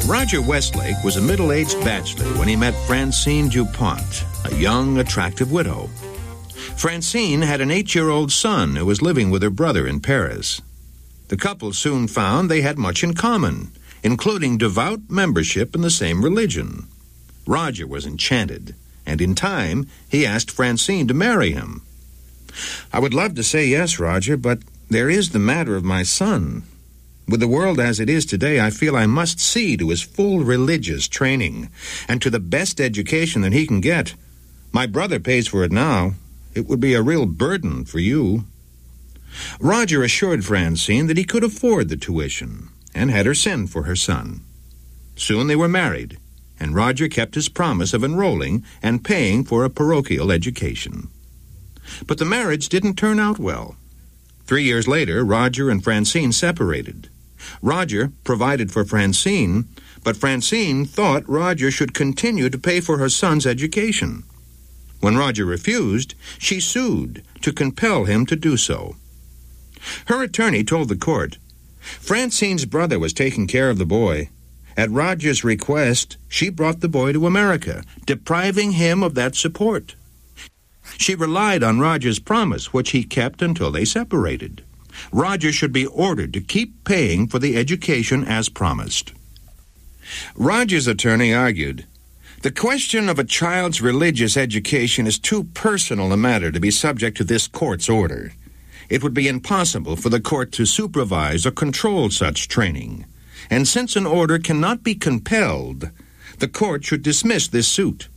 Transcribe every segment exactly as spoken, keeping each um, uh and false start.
Roger Westlake was a middle-aged bachelor when he met Francine DuPont, a young, attractive widow. Francine had an eight-year-old son who was living with her brother in Paris. The couple soon found they had much in common, including devout membership in the same religion. Roger was enchanted, and in time, he asked Francine to marry him. "I would love to say yes, Roger, but there is the matter of my son. With the world as it is today, I feel I must see to his full religious training and to the best education that he can get. My brother pays for it now. It would be a real burden for you." Roger assured Francine that he could afford the tuition and had her send for her son. Soon they were married, and Roger kept his promise of enrolling and paying for a parochial education. But the marriage didn't turn out well. Three years later, Roger and Francine separated. Roger provided for Francine, but Francine thought Roger should continue to pay for her son's education. When Roger refused, she sued to compel him to do so. Her attorney told the court, Francine's brother was taking care of the boy. At Roger's request, she brought the boy to America, depriving him of that support. She relied on Roger's promise, which he kept until they separated. Roger should be ordered to keep paying for the education as promised. Roger's attorney argued, "The question of a child's religious education is too personal a matter to be subject to this court's order. It would be impossible for the court to supervise or control such training. And since an order cannot be compelled, the court should dismiss this suit."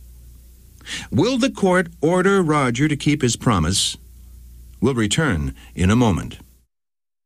Will the court order Roger to keep his promise? We'll return in a moment.